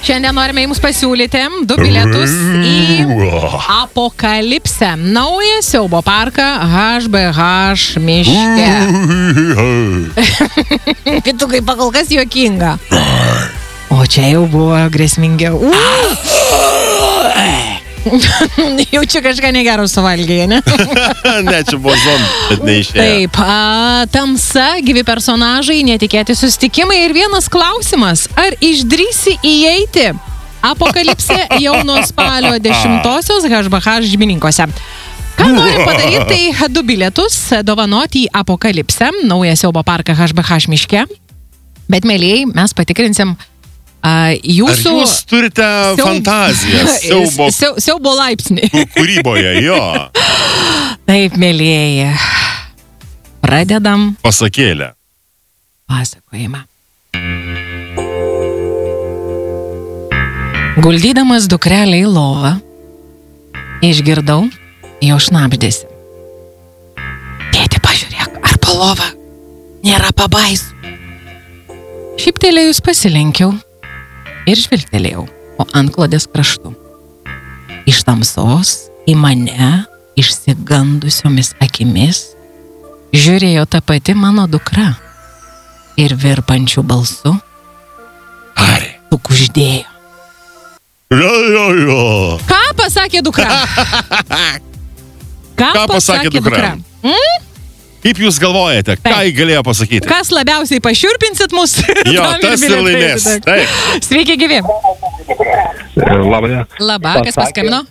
Šiandien norime jums pasiūlyti 2 bilietus į Apokalipsę. Naują siaubo parką HBH miške. Pitukai pakol kas juokinga. O čia jau buvo grėsmingiau. Jaučiu kažką negero suvalgėje, ne? Ne, čia buvo zombie, bet neišėjo. Taip, tamsa, gyvi personažai, netikėti susitikimai ir vienas klausimas. Ar išdrįsi įeiti? Apokalipsė jau nuo spalio 10-osios HBH žibininkose. Ką norim padaryti, tai 2 bilietus dovanoti į Apokalipsę, naują siaubo parką HBH miške. Bet, mėlyjei, mes patikrinsim jūsų... Ar jūs turite fantaziją? Siaubo laipsnį. Kūryboje, jo. Taip, mėlyjei. Pradedam. Pasakėlę. Pasakojimą. Guldydamas dukrelę į lovą, išgirdau jo šnabždėsi. Tėti, pažiūrėk, ar po lovą nėra pabaisų. Šyptelėjus pasilenkiau ir žvilgtelėjau po antklodės kraštu. Iš tamsos į mane išsigandusiomis akimis žiūrėjo ta pati mano dukra ir virpančių balsu Hari. kuždėjo. Ką pasakė dukra? Ką pasakė dukra? Kaip jūs galvojate, ką jį galėjo pasakyti? Kas labiausiai pašiurpinsit mus? Jo, tas ir laimės. Taip. Sveiki, gyvi. Labą. Labą, kas paskambino?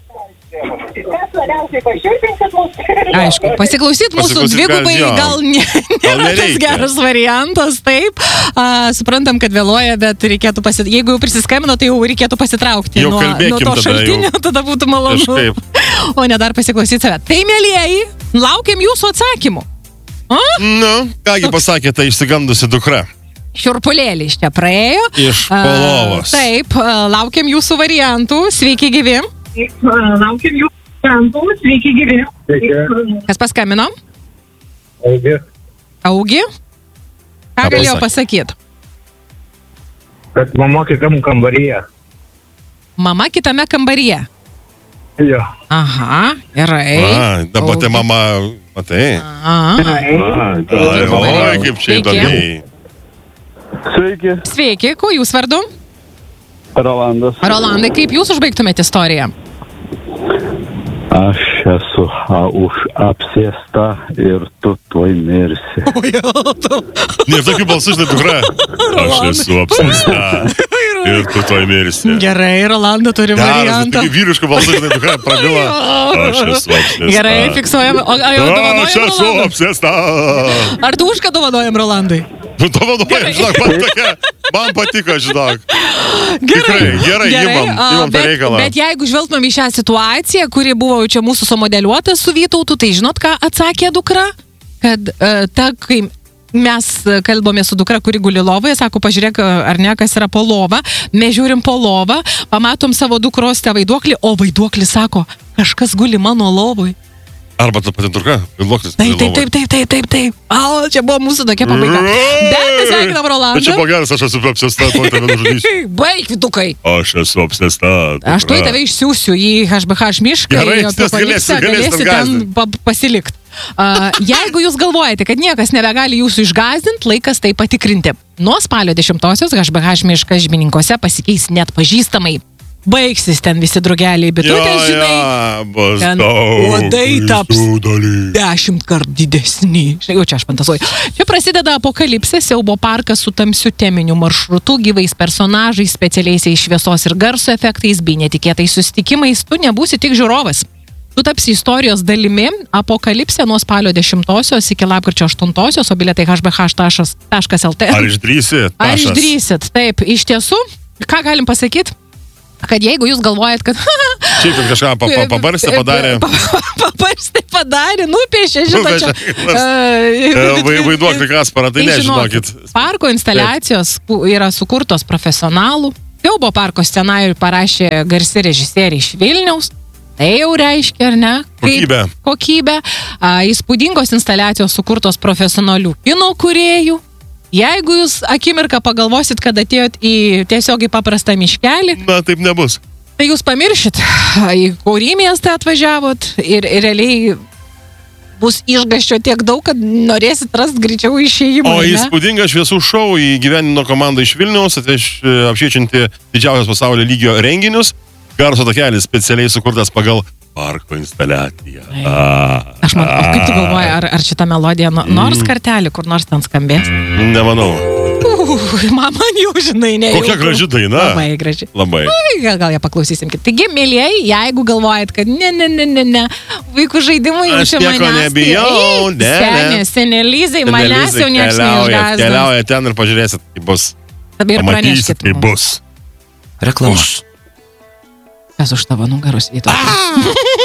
Aišku, pasiklausyt mūsų dvigubai gal ne tas geras variantas, taip. Suprantam, kad vėluoja, bet reikėtų jeigu jau prisiskambino, tai jau reikėtų pasitraukti nuo to šaltinio, tada būtų malonu. O ne dar pasiklausyti save. Tai, mėlyjeji, laukiam jūsų atsakymų. Nu, kągi pasakė ta išsigandusi dukra? Šiurpulėlis čia praėjo. Iš polovos. Taip, laukiam jūsų variantų. Sveiki, gyvi. Laukiam jūsų variantų. Sveiki, gyvi. Kas paskambino? Augi. Augi? Ką galėjo pasakyti? Kad mama kitam kambaryje. Mama kitame kambaryje? Jo. Aha, gerai. Dabar tai mama, matai? Oi, kaip čia įdomiai. Sveiki. Sveiki, kuo jūs vardu? Rolandas. Rolandai, kaip jūs užbaigtumėte istoriją? Aš esu apsėsta ir tu tuoj mirsi. Ne, tokių balsų žinai, dukra. Aš esu apsėsta ir tu tuoj mirsi. Gerai, Rolanda turi variantą. Tokių vyriškų balsų žinai, dukra prabila. Aš esu apsėsta. Gerai, fiksuojam. Aš esu apsėsta. Ar tu už ką dovanojam Rolandai? Dovanojam, žinok, man patiko, žinok. Gerai, imam tą reikalą. Bet jeigu žvelgtumėm į šią situaciją, kuri buvo čia mūsų sumodeliuota su Vytautu, tai žinot, ką atsakė dukra? Kad kai mes kalbame su dukra, kuri guli lovoje, sako, pažiūrėk, ar ne, kas yra po lovą, mes žiūrim po lovą, pamatom savo dukros tą vaiduoklį, o vaiduoklis sako, kažkas guli mano lovoj. Arba ta pati dukra, vaiduoklis. Taip. Čia buvo mūsų tokia pabaiga. Bet mes sveikinam Rolandą. Bet čia buvo geras, aš esu apsėsta, tuoj tave nužudysiu. Baik, Vytukai. Aš esu apsėsta. Aš tuoj tave išsiųsiu į HBH mišką. Gerai, galėsi ten pasilikt. Jeigu jūs galvojate, kad niekas nebegali jūsų išgąsdinti, laikas tai patikrinti. Nuo spalio 10-osios HBH miškas žibininkose pasikeis net pažįstamai. Baigsis ten visi drugeliai, bitutės, žinai, ten uodai taps 10 kart didesni. Jau čia aš fantasuoju. Čia prasideda Apokalipsė, siaubo parkas su tamsiu teminiu maršrutu, gyvais personažais, specialiaisiais šviesos ir garso efektais bei netikėtais susitikimais. Tu nebūsi tik žiūrovas. Tu tapsi istorijos dalimi. Apokalipsė nuo spalio 10-osios iki lapkričio 8-osios, o bilietai hbh.lt. Ar išdrįsit? Ar išdrįsit? Taip, iš tiesų, ką galim pasakyti? Kad jeigu jūs galvojat, kad... Šiaip, kad kažką pabarstė padarė. Pabarstė padarė, nupiešė, žinot, vaiduoklį Kasparą, tai nežinokit. Parko instaliacijos yra sukurtos profesionalų. Siaubo parko scenarijų parašė garsi režisierė iš Vilniaus. Tai jau reiškia, ar ne? Kokybė. Įspūdingos instaliacijos sukurtos profesionalių kino kūrėjų. Jeigu jūs akimirką pagalvosit, kad atėjot tiesiog į paprastą miškelį, Na, taip nebus. tai jūs pamiršit, į kurį miestą atvažiavot ir realiai bus išgaščio tiek daug, kad norėsit rasti greičiau išėjimą. O ne? įspūdingą šviesų šou įgyvendino komanda iš Vilniaus, apšviečianti didžiausios pasaulio lygio renginius. Garso takelis specialiai sukurtas pagal parko instaliaciją. Aš manau, kaip tu galvoji, ar šita melodija nors kartelį, kur nors ten skambės? Nemanau. Man jau žinai, ne. Kokia graži daina. Labai graži. Labai. Gal ją paklausysim. Taigi, mėlyjei, jeigu galvojat, kad ne, vaikų žaidimų jau Aš čia nieko manęs. nebijau, ne. Senelizai, manęs jau nieks neišgąsdins. Keliauja ten ir pažiūrėsit, kaip bus. Ir Pamatysit, praneškit. kaip bus. Reklama. Kas už tavo nugaros, Vytautai?